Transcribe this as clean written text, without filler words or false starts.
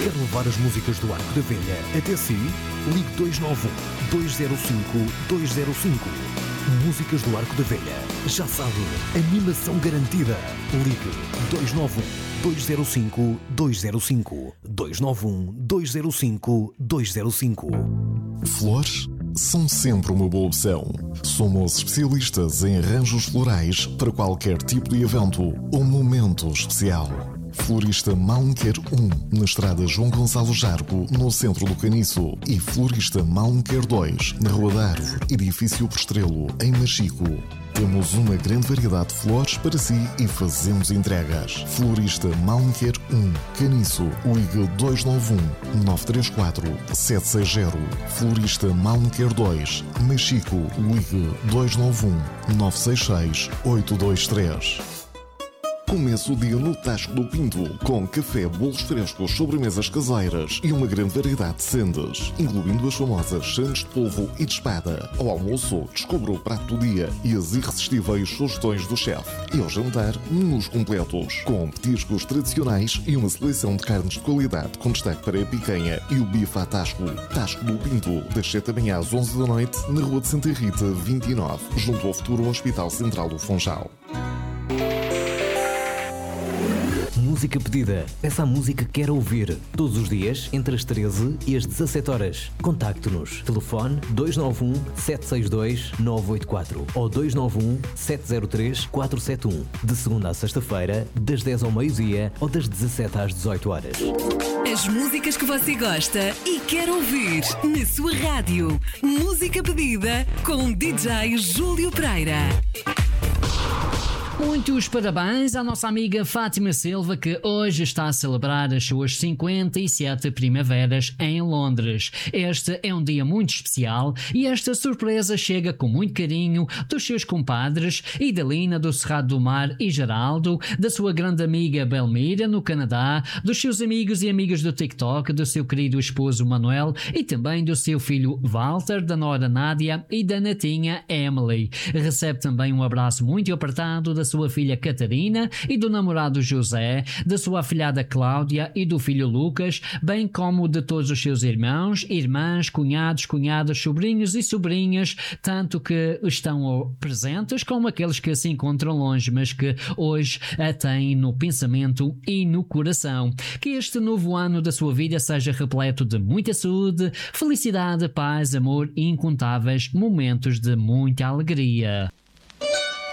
Quer levar as músicas do Arco da Velha até si? Ligue 291-205-205. Músicas do Arco da Velha. Já sabe, animação garantida. Ligue 291-205-205. 291-205-205. Flores são sempre uma boa opção. Somos especialistas em arranjos florais para qualquer tipo de evento ou momento especial. Florista Malmquer 1, na estrada João Gonçalo Jargo, no centro do Caniço, e Florista Malmquer 2, na Rua da Árvore, edifício Postrelo, em Machico. Temos uma grande variedade de flores para si e fazemos entregas. Florista Malmquer 1, Caniço, ligue 291-934-760. Florista Malmquer 2, Machico, ligue 291-966-823. Comece o dia no Tasco do Pinto, com café, bolos frescos, sobremesas caseiras e uma grande variedade de sendas, incluindo as famosas sandes de polvo e de espada. Ao almoço, descubra o prato do dia e as irresistíveis sugestões do chefe. E ao jantar, menus completos, com petiscos tradicionais e uma seleção de carnes de qualidade, com destaque para a picanha e o bife à Tasco. Tasco do Pinto, das 7 da manhã às 11 da noite, na Rua de Santa Rita, 29, junto ao futuro Hospital Central do Funchal. Música pedida. Essa música quer ouvir. Todos os dias, entre as 13 e as 17 horas. Contacte-nos. Telefone 291-762-984 ou 291-703-471. De segunda à sexta-feira, das 10 ao meio-dia ou das 17 às 18 horas. As músicas que você gosta e quer ouvir na sua rádio. Música pedida com DJ Júlio Pereira. Muitos parabéns à nossa amiga Fátima Silva, que hoje está a celebrar as suas 57 primaveras em Londres. Este é um dia muito especial e esta surpresa chega com muito carinho dos seus compadres Idalina do Cerrado do Mar e Geraldo, da sua grande amiga Belmira no Canadá, dos seus amigos e amigas do TikTok, do seu querido esposo Manuel e também do seu filho Walter, da nora Nádia e da netinha Emily. Recebe também um abraço muito apertado da sua filha Catarina e do namorado José, da sua afilhada Cláudia e do filho Lucas, bem como de todos os seus irmãos, irmãs, cunhados, cunhadas, sobrinhos e sobrinhas, tanto que estão presentes como aqueles que se encontram longe, mas que hoje a têm no pensamento e no coração. Que este novo ano da sua vida seja repleto de muita saúde, felicidade, paz, amor e incontáveis momentos de muita alegria.